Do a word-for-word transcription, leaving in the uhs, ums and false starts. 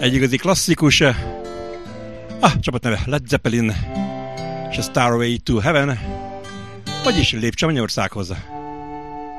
Egy igazi klasszikus. A csapat neve Led Zeppelin és a Starway to Heaven, vagyis Lépcső Mennyországhoz.